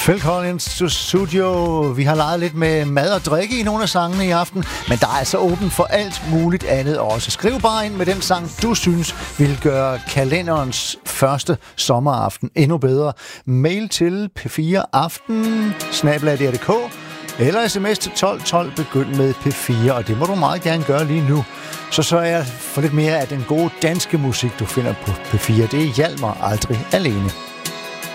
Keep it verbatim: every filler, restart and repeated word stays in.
Phil Collins to Studio. Vi har leget lidt med mad og drikke i nogle af sangene i aften, men der er altså åben for alt muligt andet også. Skriv bare ind med den sang, du synes vil gøre kalenderens første sommeraften endnu bedre. Mail til p fire aften snabel-a d r punktum d k eller sms til tolv tolv, begynd med P fire, og det må du meget gerne gøre lige nu. Så sørger jeg for lidt mere af den gode danske musik, du finder på P fire. Det hjalp mig aldrig alene.